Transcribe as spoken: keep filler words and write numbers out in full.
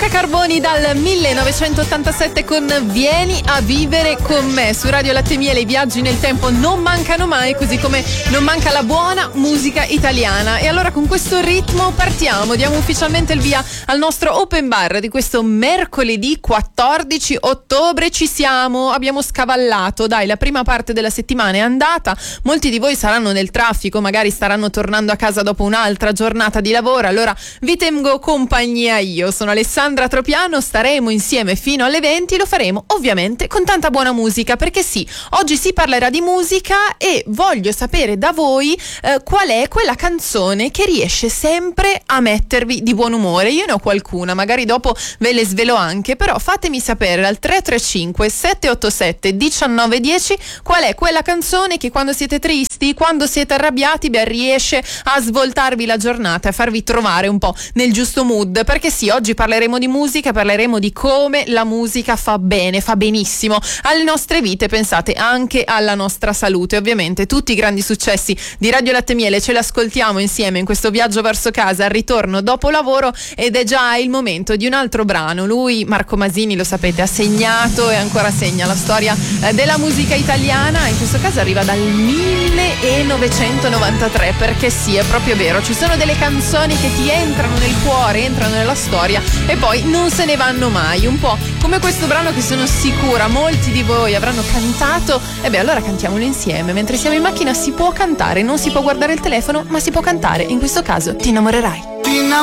Andrea Carboni dal millenovecentottantasette con Vieni a vivere con me. Su Radio Latte e Miele i viaggi nel tempo non mancano mai, così come non manca la buona musica italiana. E allora con questo ritmo partiamo, diamo ufficialmente il via al nostro open bar di questo mercoledì quattordici ottobre. Ci siamo, abbiamo scavallato, dai, la prima parte della settimana è andata. Molti di voi saranno nel traffico, magari staranno tornando a casa dopo un'altra giornata di lavoro, allora vi tengo compagnia io. Sono Alessandra Tropiano, staremo insieme fino alle venti, lo faremo ovviamente con tanta buona musica, perché sì, oggi si parlerà di musica e voglio sapere da voi eh, qual è quella canzone che riesce sempre a mettervi di buon umore. Io ne ho qualcuna, magari dopo ve le svelo anche, però fatemi sapere al tre tre cinque sette otto sette uno nove uno zero qual è quella canzone che quando siete tristi, quando siete arrabbiati, beh, riesce a svoltarvi la giornata, a farvi trovare un po' nel giusto mood, perché sì, oggi parleremo di musica, parleremo di come la musica fa bene, fa benissimo alle nostre vite, pensate anche alla nostra salute. Ovviamente tutti i grandi successi di Radio Latte e Miele ce li ascoltiamo insieme in questo viaggio verso casa al ritorno dopo lavoro, ed è già il momento di un altro brano. Lui, Marco Masini, lo sapete, ha segnato e ancora segna la storia eh, della musica italiana. In questo caso arriva dal millenovecentonovantatré, perché sì, è proprio vero, ci sono delle canzoni che ti entrano nel cuore, entrano nella storia e poi non se ne vanno mai, un po' come questo brano che sono sicura molti di voi avranno cantato. E beh, allora cantiamolo insieme. Mentre siamo in macchina si può cantare, non si può guardare il telefono, ma si può cantare. In questo caso Ti innamorerai.